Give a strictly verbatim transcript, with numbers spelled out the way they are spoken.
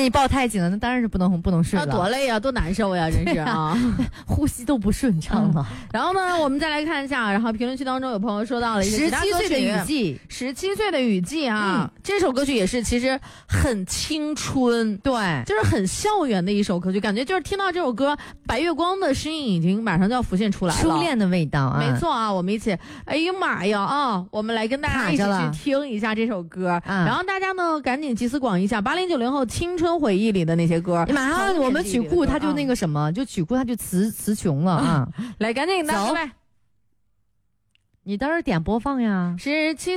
你抱太紧了，那当然是不能不能睡了， 那多累呀，多难受呀，真是啊， 呼吸都不顺畅了。 嗯、然后呢，我们再来看一下，然后评论区当中有朋友说到了一些十七岁的雨季， 十七岁的雨季啊、嗯，这首歌曲也是其实很青春， 对， 就是很校园的一首歌曲，感觉就是听到这首歌，白月光的身影已经马上就要浮现出来了， 初恋的味道啊， 没错啊，我们一起，哎呀妈呀啊，我们来跟大家一起去听一下这首歌，然后大家呢赶紧集思广益一下八零九零后青春回忆里的那些歌， 马上我们曲库他就那个什么，就曲库他就词词穷了啊， 来赶紧拿出来， 你倒是点播放呀， 十七。